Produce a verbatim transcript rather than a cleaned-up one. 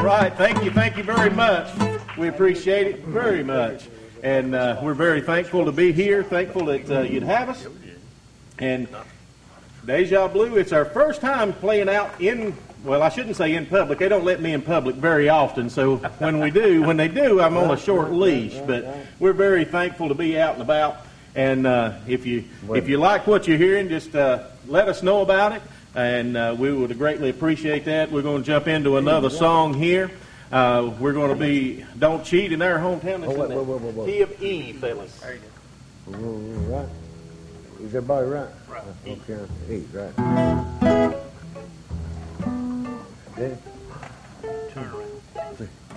right. Thank you. Thank you very much. We appreciate it very much. And uh, we're very thankful to be here. Thankful that uh, you'd have us. And Deja Blue, it's our first time playing out in, well, I shouldn't say in public. They don't let me in public very often. So when we do, when they do, I'm on a short leash. But we're very thankful to be out and about. And uh, if you if you like what you're hearing, just uh, let us know about it. And uh, we would greatly appreciate that. We're going to jump into another song here. Uh, we're going to be Don't Cheat in our hometown. It's Oh, in wait, wait, wait, wait. the key of E, fellas. There you go. Right. Is everybody right? Right. Okay. Eight, right. Then